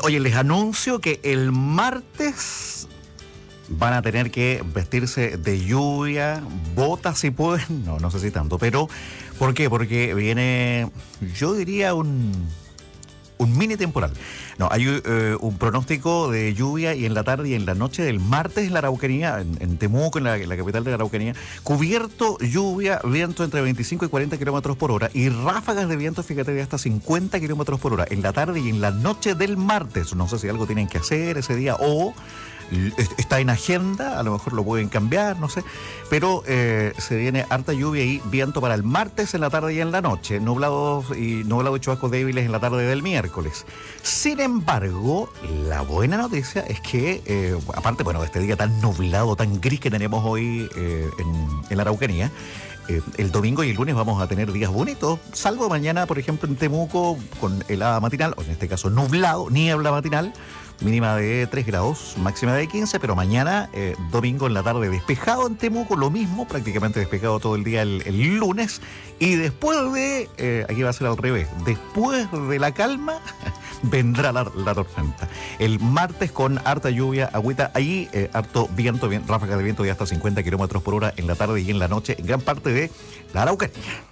Oye, les anuncio que el martes van a tener que vestirse de lluvia, botas si pueden, no sé si tanto, pero ¿por qué? Porque viene, yo diría un mini temporal. No, hay un pronóstico de lluvia y en la tarde y en la noche del martes en la Araucanía, en Temuco, en la capital de la Araucanía, cubierto, lluvia, viento entre 25 y 40 kilómetros por hora y ráfagas de viento, fíjate, de hasta 50 kilómetros por hora en la tarde y en la noche del martes. No sé si algo tienen que hacer ese día o está en agenda, a lo mejor lo pueden cambiar, no sé, pero se viene harta lluvia y viento para el martes en la tarde y en la noche, nublados y chubascos débiles en la tarde del miércoles. Sin embargo, la buena noticia es que, aparte, bueno, de este día tan nublado, tan gris que tenemos hoy en la Araucanía, el domingo y el lunes vamos a tener días bonitos, salvo mañana, por ejemplo, en Temuco, con helada matinal, o en este caso nublado, niebla matinal, mínima de 3 grados, máxima de 15, pero mañana, domingo en la tarde, despejado en Temuco, lo mismo, prácticamente despejado todo el día el lunes, y después aquí va a ser al revés, después de la calma, vendrá la tormenta. El martes con harta lluvia, agüita, ahí harto viento, ráfagas de viento de hasta 50 kilómetros por hora en la tarde y en la noche, en gran parte de la Araucanía.